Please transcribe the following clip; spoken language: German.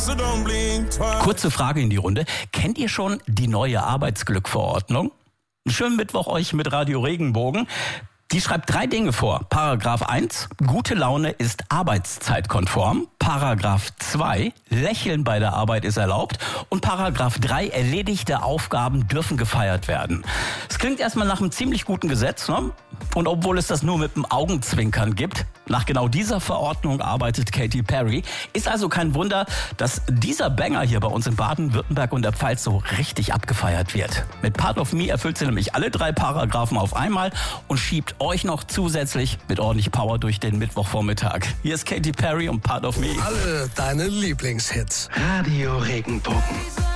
Kurze Frage in die Runde. Kennt ihr schon die neue Arbeitsglückverordnung? Einen schönen Mittwoch euch mit Radio Regenbogen. Die schreibt 3 Dinge vor. Paragraph 1, gute Laune ist arbeitszeitkonform. Paragraph 2, Lächeln bei der Arbeit ist erlaubt. Und Paragraph 3, erledigte Aufgaben dürfen gefeiert werden. Es klingt erstmal nach einem ziemlich guten Gesetz, ne? Und obwohl es das nur mit einem Augenzwinkern gibt, nach genau dieser Verordnung arbeitet Katy Perry. Ist also kein Wunder, dass dieser Banger hier bei uns in Baden-Württemberg und der Pfalz so richtig abgefeiert wird. Mit Part of Me erfüllt sie nämlich alle 3 Paragraphen auf einmal und schiebt euch noch zusätzlich mit ordentlich Power durch den Mittwochvormittag. Hier ist Katy Perry und Part of Me. Alle deine Lieblingshits. Radio Regenbogen.